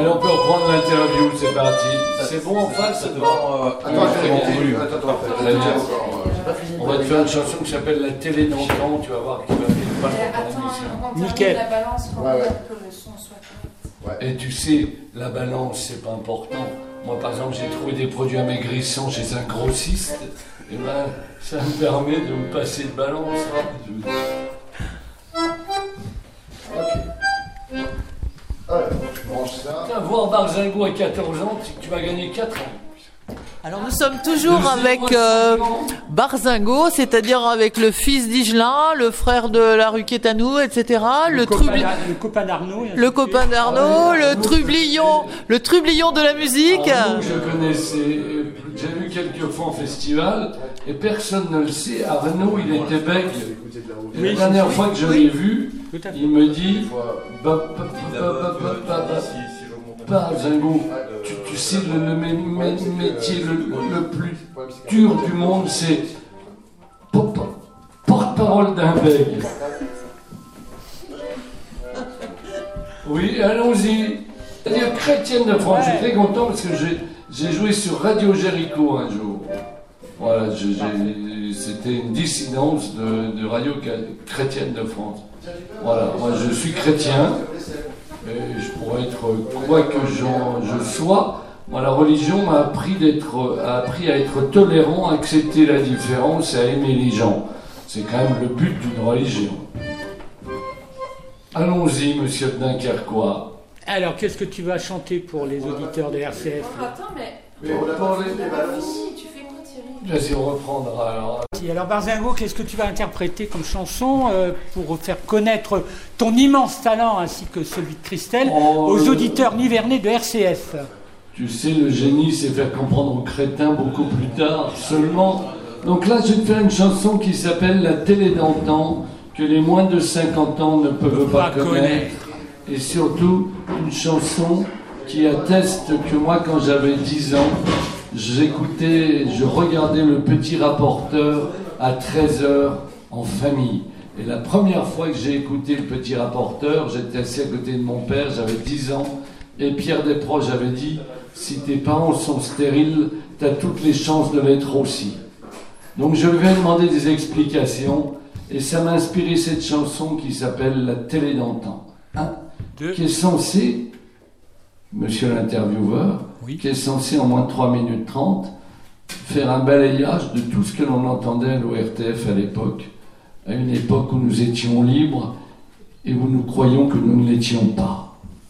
Allez, on peut reprendre l'interview, c'est parti. C'est bon en face, c'est bon. Attends, on va te faire une chanson qui s'appelle La télé d'antan, tu vas voir qui va faire pas le Nickel. La balance pour que le son soit correct. Et tu sais, la balance, c'est pas important. Moi, par exemple, j'ai trouvé des produits amaigrissants chez un grossiste. Et ben, ça me permet de me passer de balance. Alors, je mange ça. Voir Barzingo à 14 ans, tu vas gagner 4 ans. Alors nous sommes toujours avec Barzingo, c'est-à-dire avec le fils d'Igelin, le frère de la rue Quétanou, etc. Le copain d'Arnaud. Le copain d'Arnaud, le trublion de la musique. Arnaud, je connaissais, j'ai vu quelques fois en festival, et personne ne le sait. Arnaud, il était bègue. Et la dernière fois que je l'ai vu, il me dit Barzingo, tu sais, le métier le plus dur du monde, c'est porte-parole d'un bègue. Oui, allons-y. C'est-à-dire chrétienne de France, je suis très content parce que j'ai joué sur Radio Jéricho un jour. Voilà, c'était une dissidence de Radio Chrétienne de France. Voilà, moi je suis chrétien, et je pourrais être quoi que je sois. Moi, la religion m'a appris à être tolérant, à accepter la différence et à aimer les gens. C'est quand même le but d'une religion. Allons-y, monsieur de Dunkerquois. Alors, qu'est-ce que tu vas chanter pour les auditeurs de RCF? Attends, mais On a pas fait les balances. fini, tu fais quoi Thierry? Vas-y, on reprendra alors. Alors, Barzingo, qu'est-ce que tu vas interpréter comme chanson pour faire connaître ton immense talent ainsi que celui de Christelle aux auditeurs nivernais de RCF? Tu sais, le génie, c'est faire comprendre aux crétins beaucoup plus tard seulement. Donc là, je vais te faire une chanson qui s'appelle La télé d'antan, que les moins de 50 ans ne peuvent pas connaître. Et surtout, une chanson qui atteste que moi, quand j'avais 10 ans, je regardais le petit rapporteur à 13h en famille. Et la première fois que j'ai écouté le petit rapporteur, j'étais assis à côté de mon père, j'avais 10 ans, et Pierre Desproges avait dit « Si tes parents sont stériles, t'as toutes les chances de l'être aussi ». Donc je lui ai demandé des explications, et ça m'a inspiré cette chanson qui s'appelle La télé d'antan, qui est censée, monsieur l'intervieweur, qui est censé en moins de 3 minutes 30 faire un balayage de tout ce que l'on entendait à l'ORTF à l'époque, à une époque où nous étions libres et où nous croyions que nous ne l'étions pas.